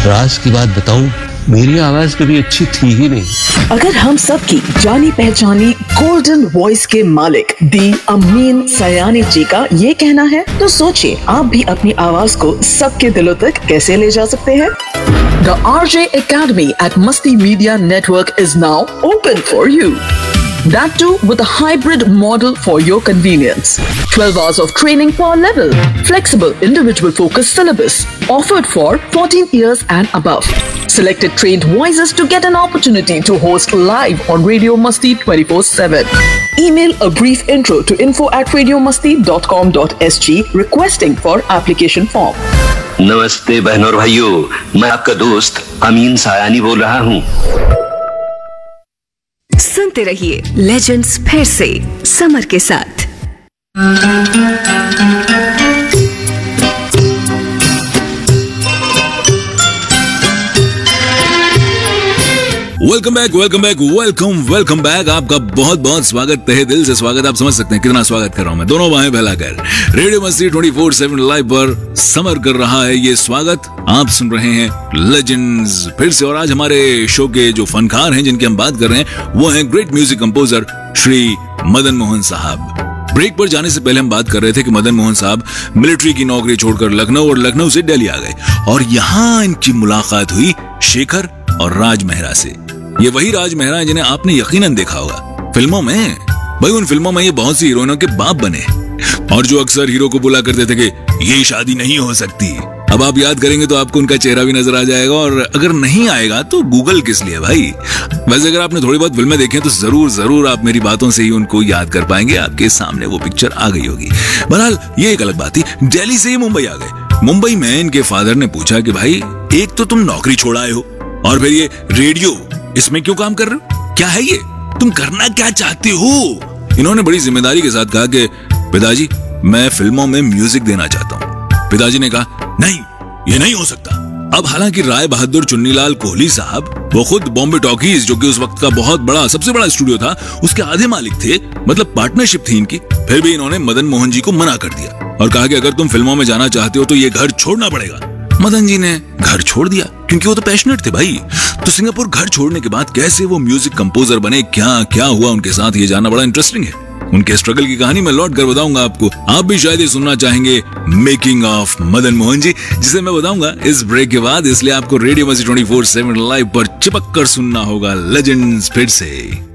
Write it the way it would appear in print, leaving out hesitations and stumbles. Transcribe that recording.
राज की बात बताऊं, मेरी आवाज कभी अच्छी थी ही नहीं। अगर हम सब की जानी पहचानी गोल्डन वॉइस के मालिक दी अमीन सयानी जी का ये कहना है, तो सोचिए आप भी अपनी आवाज को सबके दिलों तक कैसे ले जा सकते हैं। The RJ Academy at Masti Media Network is now open for you. That too with a hybrid model for your convenience. 12 hours of training per level. Flexible individual focused syllabus. Offered for 14 years and above. Selected trained voices to get an opportunity to host live on Radio Masti 24/7. Email a brief intro to info@radiomasti.com.sg requesting for application form. नमस्ते बहनों और भाइयों, मैं आपका दोस्त अमीन सायानी बोल रहा हूँ। सुनते रहिए लेजेंड्स फिर से समर के साथ। Welcome back. आपका बहुत बहुत स्वागत, तहे दिल से स्वागत। आप समझ सकते हैं कितना स्वागत कर रहा हूं मैं, दोनों बाहें फैलाकर। रेडियो मस्ती 24/7 लाइव पर समर कर रहा है ये स्वागत। आप सुन रहे हैं लेजेंड्स फिर से, और आज हमारे शो के जो फनकार हैं जिनकी हम बात कर रहे हैं वो हैं great music composer Shri Madan Mohan साहब। ब्रेक पर जाने से पहले हम बात कर रहे थे कि मदन मोहन साहब मिलिट्री की नौकरी छोड़कर लखनऊ और लखनऊ से दिल्ली आ गए, और यहाँ इनकी मुलाकात हुई शेखर और राज मेहरा से। ये वही राज मेहरा है जिन्हें आपने यकीनन देखा होगा फिल्मों में। भाई उन फिल्मों में ये बहुत सी हीरोइनों के बाप बने, और जो अक्सर हीरो को बुला करते थे कि ये शादी नहीं हो सकती। अब आप याद करेंगे तो आपको उनका चेहरा भी नजर आ जाएगा, और अगर नहीं आएगा तो गूगल किस लिए भाई। वैसे अगर आपने थोड़ी बहुत फिल्में देखी हैं तो जरूर आप मेरी बातों से ही उनको याद कर पाएंगे, आपके सामने वो पिक्चर आ गई होगी। बहरहाल ये एक अलग बात थी। दिल्ली से ही मुंबई आ गए। मुंबई में इनके फादर ने पूछा कि भाई एक तो तुम नौकरी छोड़ आए हो, और फिर ये रेडियो, इसमें क्यों काम कर रहे हो, क्या है ये, तुम करना क्या चाहते हो। इन्होंने बड़ी जिम्मेदारी के साथ कहा कि पिताजी मैं फिल्मों में म्यूजिक देना चाहता हूँ। पिताजी ने कहा नहीं, ये नहीं हो सकता। अब हालांकि राय बहादुर चुन्नीलाल कोहली साहब, वो खुद बॉम्बे टॉकीज जो कि उस वक्त का बहुत बड़ा, सबसे बड़ा स्टूडियो था, उसके आधे मालिक थे, मतलब पार्टनरशिप थी इनकी। फिर भी इन्होंने मदन मोहन जी को मना कर दिया और कहा कि अगर तुम फिल्मों में जाना चाहते हो तो ये घर छोड़ना पड़ेगा। मदन जी ने घर छोड़ दिया क्योंकि वो तो पैशनेट थे भाई। तो सिंगापुर घर छोड़ने के बाद कैसे वो म्यूजिक कंपोजर बने, क्या हुआ उनके साथ, ये जानना बड़ा इंटरेस्टिंग है। उनके स्ट्रगल की कहानी मैं लौट कर बताऊंगा आपको। आप भी शायद ये सुनना चाहेंगे, मेकिंग ऑफ मदन मोहन जी, जिसे मैं बताऊंगा इस ब्रेक के बाद। इसलिए आपको रेडियो मस्ती 24/7 लाइव पर चिपक कर सुनना होगा लेजेंड्स फिर से।